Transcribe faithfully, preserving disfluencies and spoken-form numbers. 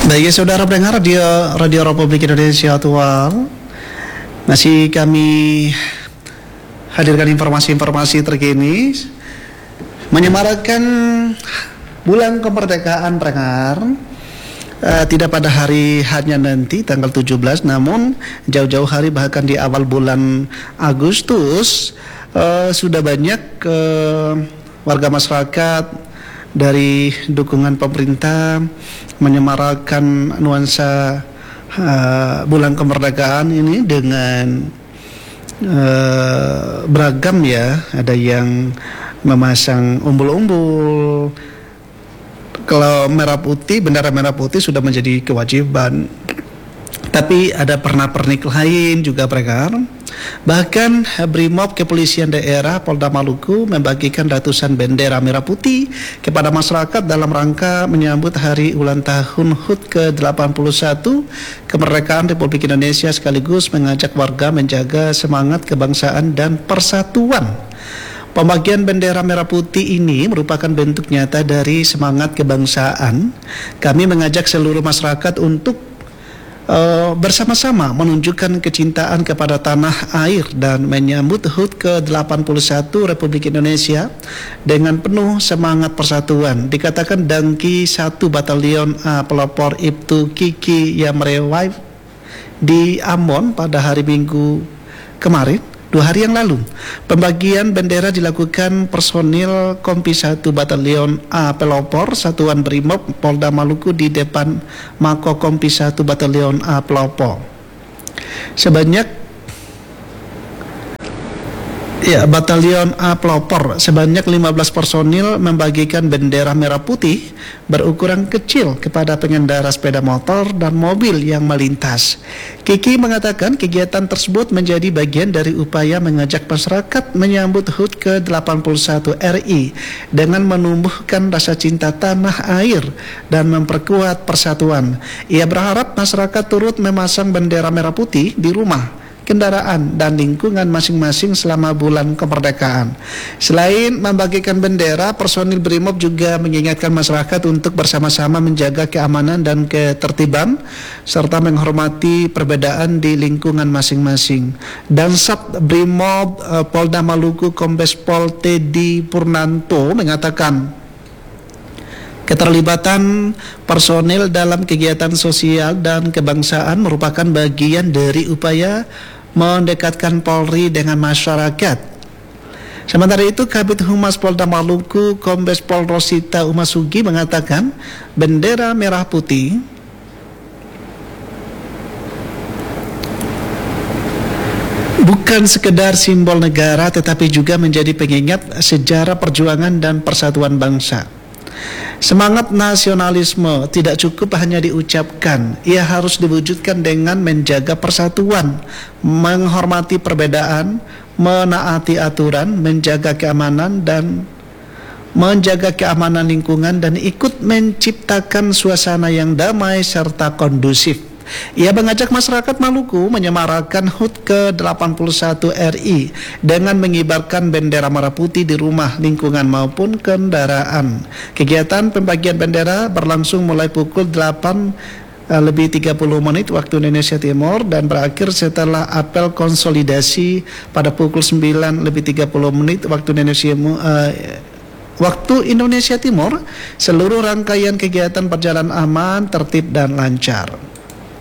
Baik, saudara pendengar radio Radio Republik Indonesia Tual, masih kami hadirkan informasi-informasi terkini menyemarakan bulan kemerdekaan pendengar. Uh, tidak pada hari hanya nanti tanggal tujuh belas, namun jauh-jauh hari bahkan di awal bulan Agustus uh, sudah banyak uh, warga masyarakat dari dukungan pemerintah menyemarakan nuansa uh, bulan kemerdekaan ini dengan uh, beragam ya. Ada yang memasang umbul-umbul. Kalau merah putih, bendera merah putih sudah menjadi kewajiban. Tapi ada pernak-pernik lain juga pendengar. Bahkan Brimob Kepolisian Daerah Polda Maluku membagikan ratusan bendera merah putih kepada masyarakat dalam rangka menyambut hari ulang tahun H U T ke delapan puluh satu kemerdekaan Republik Indonesia, sekaligus mengajak warga menjaga semangat kebangsaan dan persatuan. Pembagian bendera merah putih ini merupakan bentuk nyata dari semangat kebangsaan. Kami mengajak seluruh masyarakat untuk uh, bersama-sama menunjukkan kecintaan kepada tanah air dan menyambut H U T ke delapan puluh satu Republik Indonesia dengan penuh semangat persatuan. Dikatakan Dangki satu Batalion A Pelopor Ibtu Kiki Yamrewai di Ambon pada hari Minggu kemarin, dua hari yang lalu. Pembagian bendera dilakukan personil Kompi satu Batalion A Pelopor Satuan Brimob Polda Maluku di depan Mako Kompi satu Batalion A Pelopor. Sebanyak Ya, Batalion A Pelopor sebanyak lima belas personil membagikan bendera merah putih berukuran kecil kepada pengendara sepeda motor dan mobil yang melintas. Kiki mengatakan kegiatan tersebut menjadi bagian dari upaya mengajak masyarakat menyambut H U T ke delapan puluh satu R I dengan menumbuhkan rasa cinta tanah air dan memperkuat persatuan. Ia berharap masyarakat turut memasang bendera merah putih di rumah, kendaraan, dan lingkungan masing-masing selama bulan kemerdekaan. Selain membagikan bendera, personil Brimob juga mengingatkan masyarakat untuk bersama-sama menjaga keamanan dan ketertiban serta menghormati perbedaan di lingkungan masing-masing. Dansat Brimob uh, Polda Maluku Kombes Pol Teddy Purnanto mengatakan keterlibatan personil dalam kegiatan sosial dan kebangsaan merupakan bagian dari upaya mendekatkan Polri dengan masyarakat. Sementara itu, Kabid Humas Polda Maluku Kombes Pol Rosita Umasugi mengatakan bendera merah putih bukan sekedar simbol negara, tetapi juga menjadi pengingat sejarah perjuangan dan persatuan bangsa. Semangat nasionalisme tidak cukup hanya diucapkan, ia harus diwujudkan dengan menjaga persatuan, menghormati perbedaan, menaati aturan, menjaga keamanan dan menjaga keamanan lingkungan, dan ikut menciptakan suasana yang damai serta kondusif. Ia mengajak masyarakat Maluku menyemarakan H U T ke delapan puluh satu R I dengan mengibarkan bendera merah putih di rumah, lingkungan maupun kendaraan. Kegiatan pembagian bendera berlangsung mulai pukul delapan lebih tiga puluh menit waktu Indonesia Timur dan berakhir setelah apel konsolidasi pada pukul sembilan lebih tiga puluh menit waktu Indonesia uh, Waktu Indonesia Timur. Seluruh rangkaian kegiatan berjalan aman, tertib, dan lancar.